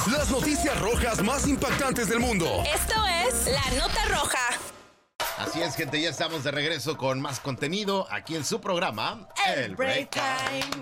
Las noticias rojas más impactantes del mundo. Esto es La Nota Roja. Así es, gente, ya estamos de regreso con más contenido aquí en su programa, El Break Time.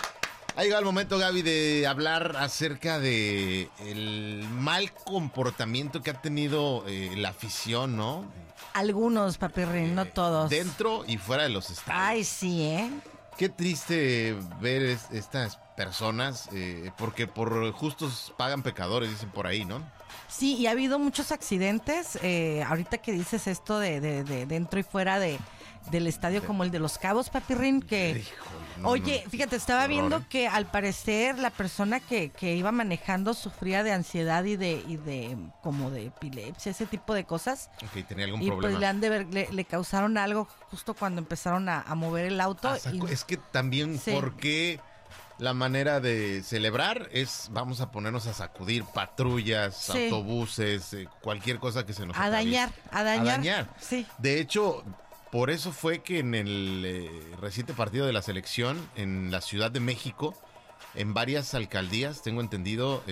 Ha llegado el momento, Gaby, de hablar acerca de el mal comportamiento que ha tenido la afición, ¿no? Algunos, papirrín, no todos. Dentro y fuera de los estadios. Ay, sí, ¿eh? Qué triste ver estas personas, porque por justos pagan pecadores, dicen por ahí, ¿no? Sí, y ha habido muchos accidentes. Ahorita que dices esto de dentro y fuera del estadio, como el de Los Cabos, papirrín, que... Híjole, Oye, fíjate, estaba viendo horror. que al parecer la persona que iba manejando sufría de ansiedad y de como de epilepsia, ese tipo de cosas. Ok, tenía algún Y problema. pues le causaron algo justo cuando empezaron a mover el auto. Es que también, Sí. ¿por qué la manera de celebrar es vamos a ponernos a sacudir patrullas, Sí. autobuses, cualquier cosa que se nos A atraviese? dañar. Sí. De hecho, por eso fue que en el reciente partido de la selección en la Ciudad de México, en varias alcaldías, tengo entendido,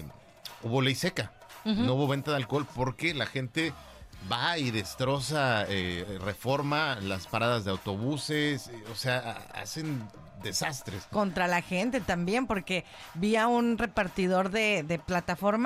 hubo ley seca. No hubo venta de alcohol porque la gente va y destroza Reforma, las paradas de autobuses, o sea, hacen desastres. Contra la gente también, porque vi a un repartidor de plataforma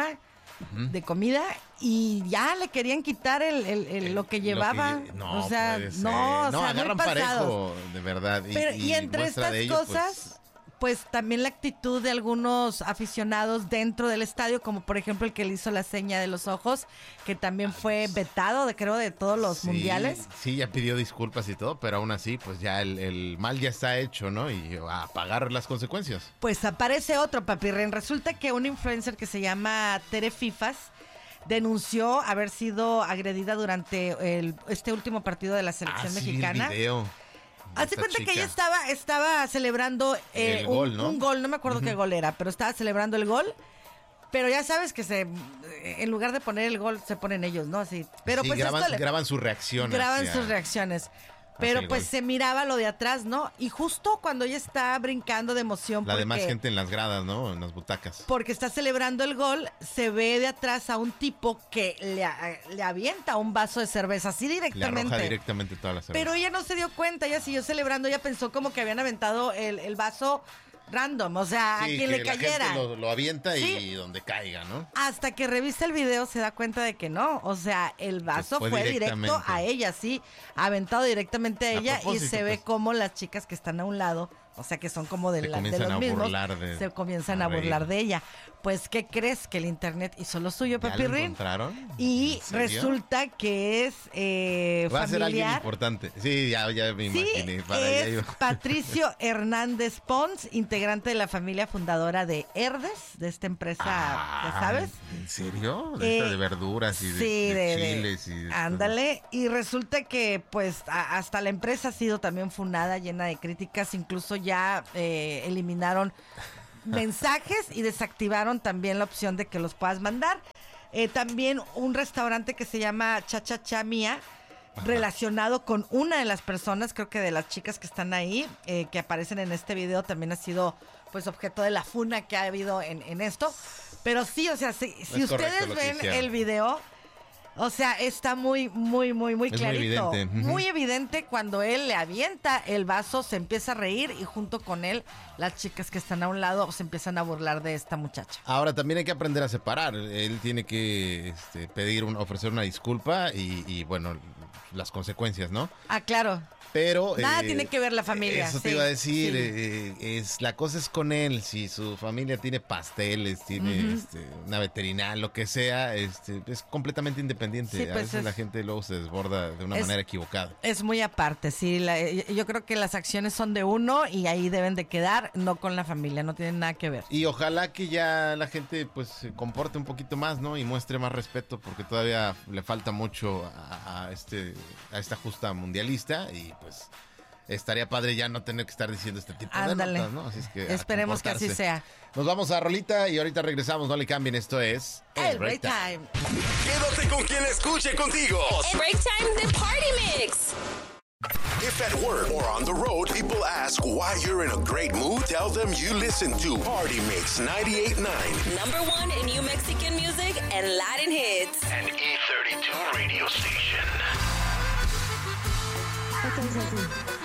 de comida y ya le querían quitar lo que llevaba. No, o sea, puede ser. no, o sea, muy agarran pasados. parejo, de verdad. Pero, y entre muestra estas de ello, cosas, pues también la actitud de algunos aficionados dentro del estadio, como por ejemplo el que le hizo la seña de los ojos, que también fue vetado, creo, de todos los sí, mundiales. Sí, ya pidió disculpas y todo, pero aún así, pues ya el mal ya está hecho, ¿no? Y a pagar las consecuencias. Pues aparece otro, papirren. Resulta que un influencer que se llama Tere Fifas denunció haber sido agredida durante este último partido de la selección mexicana. Sí, el video. Hazte cuenta que ella estaba celebrando El gol, ¿no? un gol, no me acuerdo qué gol era, pero estaba celebrando el gol. Pero ya sabes que en lugar de poner el gol, se ponen ellos, ¿no? Así. Pero Sí, pues graban sus reacciones. Graban sus reacciones. Pero el pues gol. se miraba lo de atrás, ¿no? Y justo cuando ella está brincando de emoción La demás gente en las gradas, ¿no? En las butacas. porque está celebrando el gol, se ve de atrás a un tipo que le avienta un vaso de cerveza, así Le directamente. arroja directamente toda la cerveza. Pero ella no se dio cuenta, ella siguió celebrando, ella pensó como que habían aventado el vaso random, o sea, Sí, a quien que le la cayera. gente lo avienta Sí. y donde caiga, ¿no? Hasta que revisa el video se da cuenta de que no, o sea, el vaso fue fue directo directamente. a ella, sí, aventado directamente a ella y propósito, se ve pues. como las chicas que están a un lado, o sea, que son como de Se los comienzan a mismos, burlar se comienzan a reír. burlar de ella. Pues, ¿qué crees? Que el internet hizo lo suyo, ¿Ya lo papirrín. encontraron? Y ¿En serio? resulta que es Va a ser alguien familiar. importante. Sí, ya me Sí, imaginé. Para allá es iba. Patricio Hernández Pons, integrante de la familia fundadora de Herdes, de esta empresa, ¿ya sabes? ¿En serio? De esta de verduras y sí, de chiles. Y ándale, y resulta que pues hasta la empresa ha sido también funada, llena de críticas, incluso ya eliminaron mensajes y desactivaron también la opción de que los puedas mandar. También un restaurante que se llama Cha Cha Cha Mía, relacionado con una de las personas, creo que de las chicas que están ahí, que aparecen en este video, también ha sido pues objeto de la funa que ha habido en esto. Pero sí, o sea, si Es ustedes correcto lo que ven hicieron. el video, o sea, está muy muy clarito. evidente. Ujú. Muy evidente cuando él le avienta el vaso, se empieza a reír y junto con él, las chicas que están a un lado se empiezan a burlar de esta muchacha. Ahora también hay que aprender a separar. Él tiene que ofrecer una disculpa y bueno, las consecuencias, ¿no? Ah, claro. Pero Nada tiene que ver la familia. Eso te sí, iba a decir. sí. La cosa es con él. Si su familia tiene pasteles, tiene una veterinaria, lo que sea, es completamente independiente. Sí, A pues veces la gente luego se desborda de una manera equivocada. Es muy aparte, sí. Yo creo que las acciones son de uno y ahí deben de quedar, no con la familia, no tienen nada que ver. Y ojalá que ya la gente pues se comporte un poquito más, ¿no? Y muestre más respeto porque todavía le falta mucho a esta justa mundialista y pues estaría padre ya no tener que estar diciendo este tipo Ándale. de notas, ¿no? Así es que esperemos que así sea. Nos vamos a rolita y ahorita regresamos, no le cambien, esto es El Break Time. Quédate con quien escuche contigo. El Break Time de Party Mix. If at work or on the road, people ask why you're in a great mood, tell them you listen to Party Mix 98.9. #1 in New Mexican music and Latin hits. An E32 radio station.